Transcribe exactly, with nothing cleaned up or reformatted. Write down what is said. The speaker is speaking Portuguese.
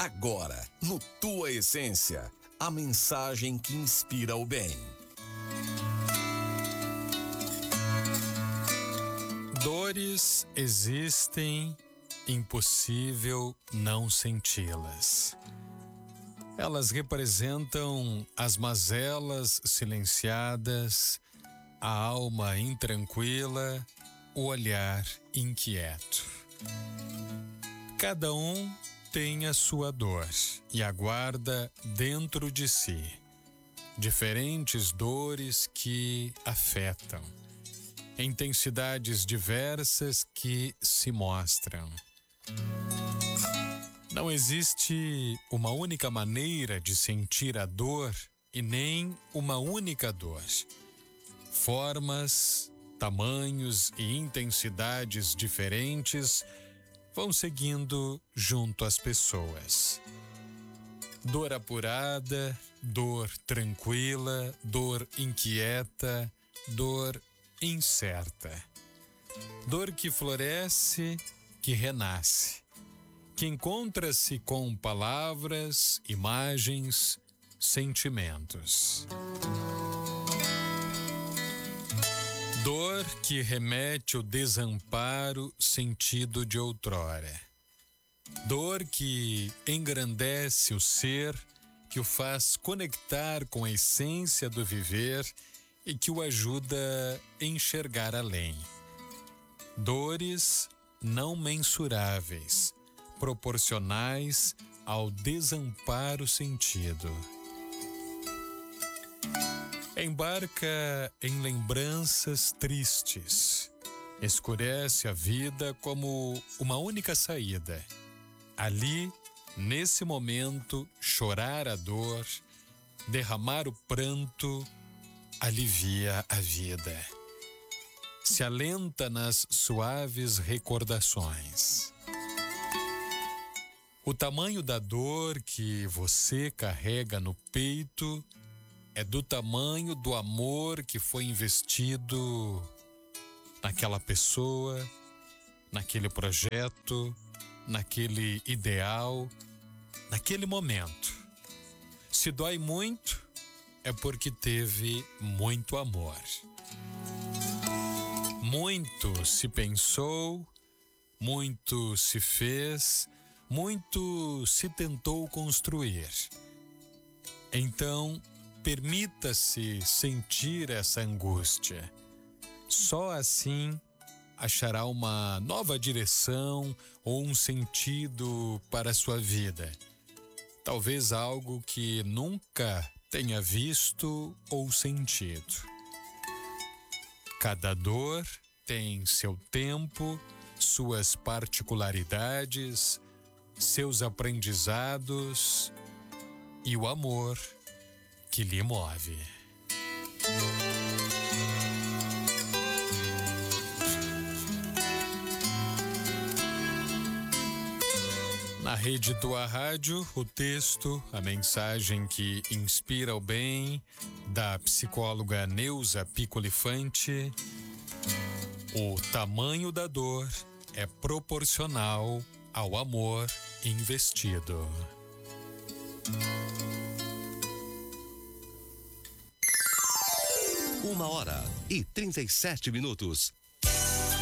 Agora, no Tua Essência, a mensagem que inspira o bem. Dores existem, impossível não senti-las. Elas representam as mazelas silenciadas, a alma intranquila, o olhar inquieto. Cada um tem a sua dor e a guarda dentro de si. Diferentes dores que afetam. Intensidades diversas que se mostram. Não existe uma única maneira de sentir a dor e nem uma única dor. Formas, tamanhos e intensidades diferentes vão seguindo junto às pessoas. Dor apurada, dor tranquila, dor inquieta, dor incerta. Dor que floresce, que renasce, que encontra-se com palavras, imagens, sentimentos. Dor que remete o desamparo sentido de outrora. Dor que engrandece o ser, que o faz conectar com a essência do viver e que o ajuda a enxergar além. Dores não mensuráveis, proporcionais ao desamparo sentido. Embarca em lembranças tristes, escurece a vida como uma única saída. Ali, nesse momento, chorar a dor, derramar o pranto, alivia a vida. Se alenta nas suaves recordações. O tamanho da dor que você carrega no peito é do tamanho do amor que foi investido naquela pessoa, naquele projeto, naquele ideal, naquele momento. Se dói muito, é porque teve muito amor. Muito se pensou, muito se fez, muito se tentou construir. Então, permita-se sentir essa angústia. Só assim achará uma nova direção ou um sentido para a sua vida. Talvez algo que nunca tenha visto ou sentido. Cada dor tem seu tempo, suas particularidades, seus aprendizados e o amor que lhe move. Na Rede Tua Rádio, o texto, a mensagem que inspira o bem, da psicóloga Neuza Picolifante. O tamanho da dor é proporcional ao amor investido. Uma hora e trinta e sete minutos.